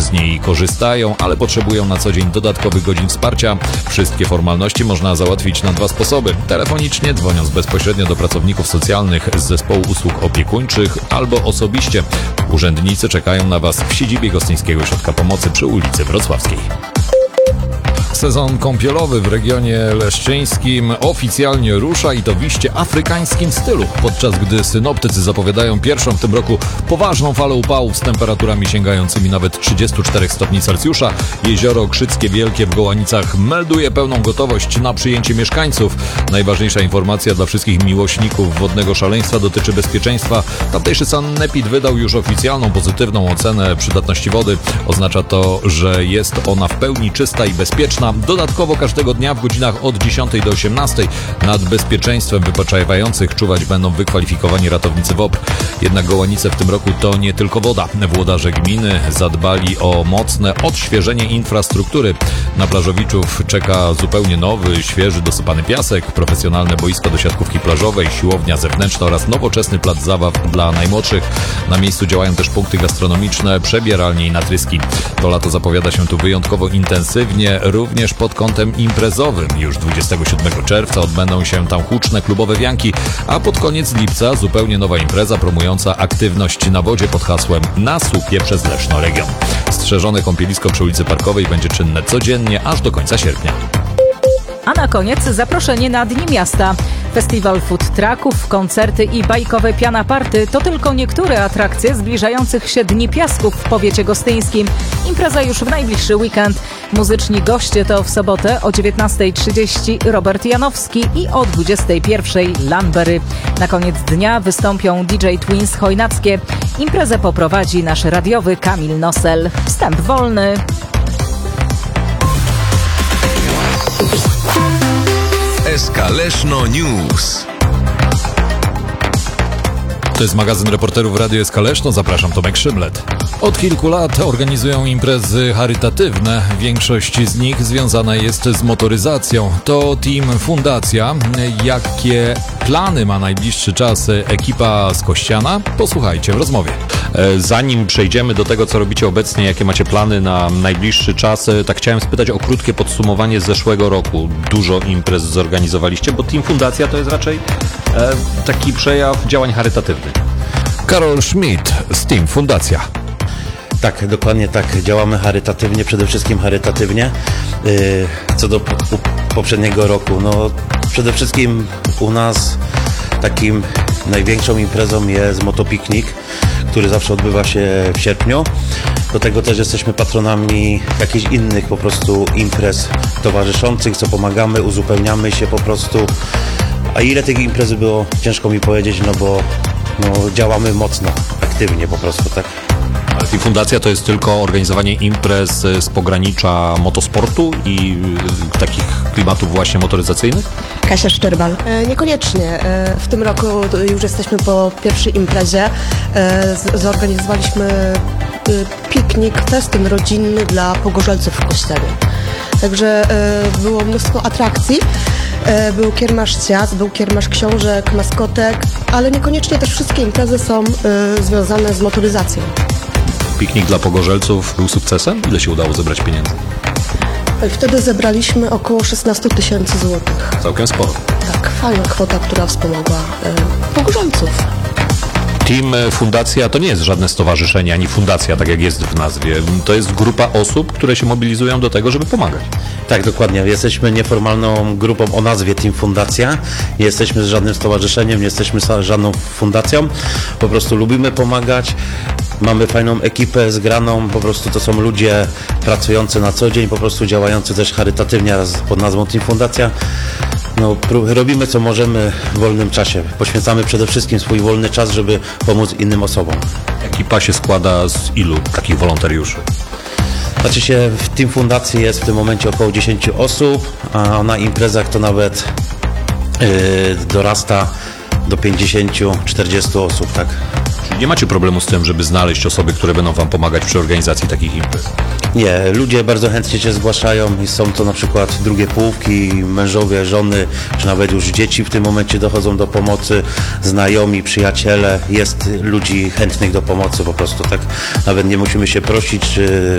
z niej korzystają, ale potrzebują na co dzień dodatkowych godzin wsparcia. Wszystkie formalności można załatwić na 2 sposoby. Telefonicznie, dzwoniąc bezpośrednio do pracowników socjalnych z zespołu usług opiekuńczych albo osobiście. Urzędnicy czekają na Was w siedzibie Gostyńskiego Ośrodka Pomocy przy ulicy Wrocławskiej. Sezon kąpielowy w regionie leszczyńskim oficjalnie rusza i to w iście afrykańskim stylu, podczas gdy synoptycy zapowiadają pierwszą w tym roku poważną falę upałów z temperaturami sięgającymi nawet 34 stopni Celsjusza. Jezioro Krzyckie Wielkie w Gołanicach melduje pełną gotowość na przyjęcie mieszkańców. Najważniejsza informacja dla wszystkich miłośników wodnego szaleństwa dotyczy bezpieczeństwa. Tamtejszy sanepid wydał już oficjalną pozytywną ocenę przydatności wody. Oznacza to, że jest ona w pełni czysta i bezpieczna. Dodatkowo każdego dnia w godzinach od 10 do 18 nad bezpieczeństwem wypoczywających czuwać będą wykwalifikowani ratownicy WOPR. Jednak Gołanice w tym roku to nie tylko woda. Włodarze gminy zadbali o mocne odświeżenie infrastruktury. Na plażowiczów czeka zupełnie nowy, świeży, dosypany piasek, profesjonalne boisko do siatkówki plażowej, siłownia zewnętrzna oraz nowoczesny plac zabaw dla najmłodszych. Na miejscu działają też punkty gastronomiczne, przebieralnie i natryski. To lato zapowiada się tu wyjątkowo intensywnie, również pod kątem imprezowym. Już 27 czerwca odbędą się tam huczne klubowe wianki, a pod koniec lipca zupełnie nowa impreza promująca aktywność na wodzie pod hasłem Na słupie przez Leszno Region. Strzeżone kąpielisko przy ulicy Parkowej będzie czynne codziennie aż do końca sierpnia. A na koniec zaproszenie na Dni Miasta. Festiwal food trucków, koncerty i bajkowe piana party to tylko niektóre atrakcje zbliżających się Dni Piasków w powiecie gostyńskim. Impreza już w najbliższy weekend. Muzyczni goście to w sobotę o 19:30 Robert Janowski i o 21:00 Lambery. Na koniec dnia wystąpią DJ Twins Chojnackie. Imprezę poprowadzi nasz radiowy Kamil Nosel. Wstęp wolny. SK Leszno News. To jest magazyn reporterów Radio SK Leszno. Zapraszam, Tomek Szymlet. Od kilku lat organizują imprezy charytatywne. Większość z nich związana jest z motoryzacją. To Team Fundacja. Jakie plany ma najbliższy czas ekipa z Kościana? Posłuchajcie w rozmowie. Zanim przejdziemy do tego, co robicie obecnie, jakie macie plany na najbliższy czas, tak chciałem spytać o krótkie podsumowanie z zeszłego roku. Dużo imprez zorganizowaliście, bo Team Fundacja to jest raczej taki przejaw działań charytatywnych. Karol Schmidt z Team Fundacja. Tak, dokładnie tak. Działamy charytatywnie, przede wszystkim charytatywnie. Co do poprzedniego roku, no przede wszystkim u nas takim największą imprezą jest motopiknik, który zawsze odbywa się w sierpniu. Do tego też jesteśmy patronami jakichś innych po prostu imprez towarzyszących, co pomagamy, uzupełniamy się po prostu. A ile tych imprez było, ciężko mi powiedzieć, no bo działamy mocno, aktywnie po prostu, tak? Ale Team Fundacja to jest tylko organizowanie imprez z pogranicza motosportu i takich klimatów właśnie motoryzacyjnych? Kasia Szczerbal. Niekoniecznie. W tym roku już jesteśmy po pierwszej imprezie. Zorganizowaliśmy piknik, festyn rodzinny dla pogorzelców w Kościele. Także było mnóstwo atrakcji. Był kiermasz ciast, był kiermasz książek, maskotek, ale niekoniecznie też wszystkie imprezy są związane z motoryzacją. Piknik dla pogorzelców był sukcesem? Ile się udało zebrać pieniędzy? Wtedy zebraliśmy około 16 000 złotych. Całkiem sporo. Tak, fajna kwota, która wspomogła pogorzelców. Team Fundacja to nie jest żadne stowarzyszenie, ani fundacja, tak jak jest w nazwie. To jest grupa osób, które się mobilizują do tego, żeby pomagać. Tak, dokładnie. Jesteśmy nieformalną grupą o nazwie Team Fundacja. Nie jesteśmy żadnym stowarzyszeniem, nie jesteśmy żadną fundacją. Po prostu lubimy pomagać. Mamy fajną ekipę zgraną, po prostu to są ludzie pracujący na co dzień, po prostu działający też charytatywnie pod nazwą Team Fundacja. No, robimy co możemy w wolnym czasie. Poświęcamy przede wszystkim swój wolny czas, żeby pomóc innym osobom. Ekipa się składa z ilu takich wolontariuszy? Znaczy się, w Team Fundacji jest w tym momencie około 10 osób, a na imprezach to nawet dorasta do 50-40 osób, tak? Czyli nie macie problemu z tym, żeby znaleźć osoby, które będą wam pomagać przy organizacji takich imprez? Nie, ludzie bardzo chętnie się zgłaszają i są to na przykład drugie połówki, mężowie, żony, czy nawet już dzieci w tym momencie dochodzą do pomocy, znajomi, przyjaciele, jest ludzi chętnych do pomocy po prostu, tak? Nawet nie musimy się prosić, czy